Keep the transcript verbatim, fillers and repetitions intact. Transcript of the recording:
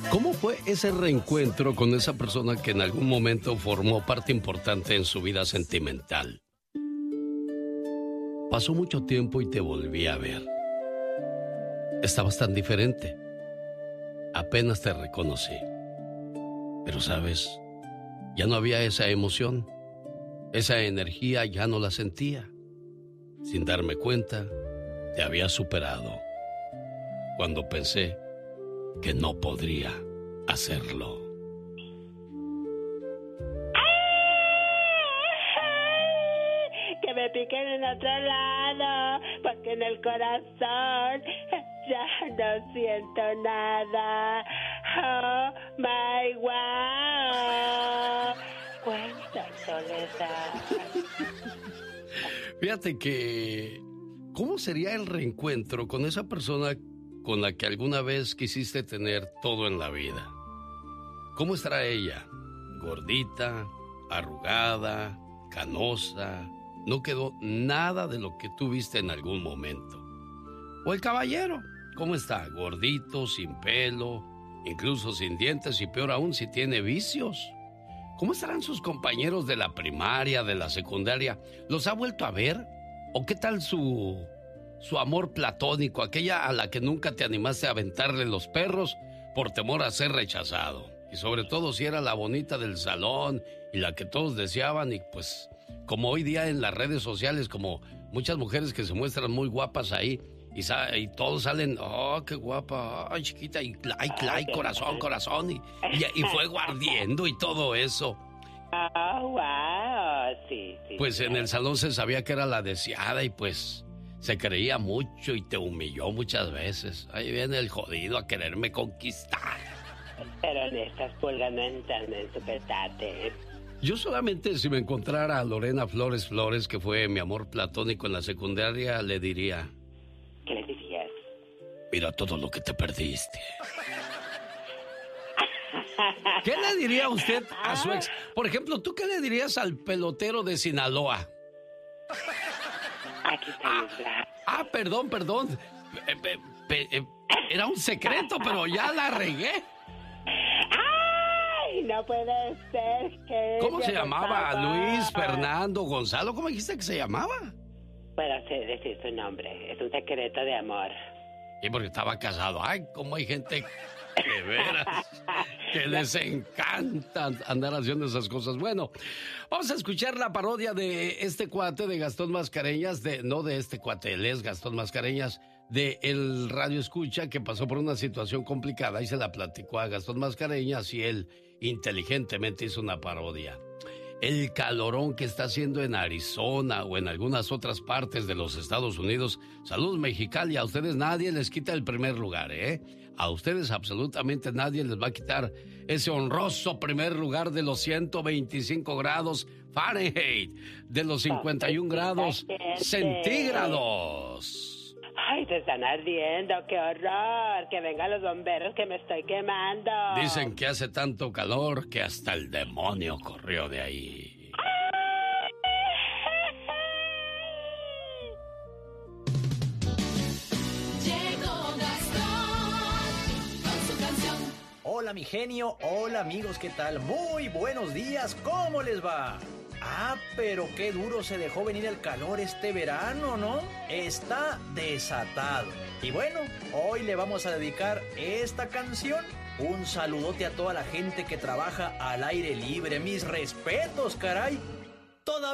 ¿Cómo fue ese reencuentro con esa persona que en algún momento formó parte importante en su vida sentimental? Pasó mucho tiempo y te volví a ver. Estabas tan diferente. Apenas te reconocí. Pero sabes, ya no había esa emoción. Esa energía ya no la sentía. Sin darme cuenta, te había superado. Cuando pensé que no podría hacerlo. Que me piquen en otro lado, porque en el corazón ya no siento nada. Oh my wow, cuánta soledad. Fíjate que, ¿cómo sería el reencuentro con esa persona con la que alguna vez quisiste tener todo en la vida? ¿Cómo estará ella? ¿Gordita, arrugada, canosa? No quedó nada de lo que tú viste en algún momento. O el caballero, ¿cómo está? Gordito, sin pelo, incluso sin dientes y peor aún si tiene vicios. ¿Cómo estarán sus compañeros de la primaria, de la secundaria? ¿Los ha vuelto a ver? ¿O qué tal su, su amor platónico, aquella a la que nunca te animaste a aventarle los perros por temor a ser rechazado? Y sobre todo si era la bonita del salón y la que todos deseaban y pues como hoy día en las redes sociales, como muchas mujeres que se muestran muy guapas ahí y, sa- y todos salen, oh, qué guapa, ay, chiquita, y like, like, corazón, corazón, y, y, y fuego ardiendo y todo eso. Oh, wow, sí, sí. Pues en el salón se sabía que era la deseada y pues se creía mucho y te humilló muchas veces. Ahí viene el jodido a quererme conquistar. Pero en estas pulgas no entran en su petate. Yo solamente si me encontrara a Lorena Flores Flores, que fue mi amor platónico en la secundaria, le diría... ¿Qué le dirías? Mira todo lo que te perdiste. ¿Qué le diría usted a su ex? Por ejemplo, ¿tú qué le dirías al pelotero de Sinaloa? Aquí está Ah, mi brazo. ah, perdón, perdón. Eh, eh, pe- eh, Era un secreto, pero ya la regué. ¡Ay! No puede ser que... ¿Cómo se ella, por llamaba? favor. Luis, Fernando, Gonzalo. ¿Cómo dijiste que se llamaba? Puedo hacer- decir su nombre. Es un secreto de amor. Y porque estaba casado. Ay, cómo hay gente de veras que les encanta andar haciendo esas cosas. Bueno, vamos a escuchar la parodia de este cuate de Gastón Mascareñas, de no de este cuate, él es Gastón Mascareñas, de el Radio Escucha, que pasó por una situación complicada y se la platicó a Gastón Mascareñas y él inteligentemente hizo una parodia. El calorón que está haciendo en Arizona o en algunas otras partes de los Estados Unidos. Salud, Mexicali, a ustedes nadie les quita el primer lugar, ¿eh? A ustedes absolutamente nadie les va a quitar ese honroso primer lugar de los ciento veinticinco grados Fahrenheit, de los cincuenta y un grados centígrados. Ay, se están ardiendo, qué horror. Que vengan los bomberos que me estoy quemando. Dicen que hace tanto calor que hasta el demonio corrió de ahí. Llegó Gastón con su canción. Hola mi genio, hola amigos, ¿qué tal? Muy buenos días, ¿cómo les va? Ah, pero qué duro se dejó venir el calor este verano, ¿no? Está desatado. Y bueno, hoy le vamos a dedicar esta canción. Un saludote a toda la gente que trabaja al aire libre. Mis respetos, caray. Todavía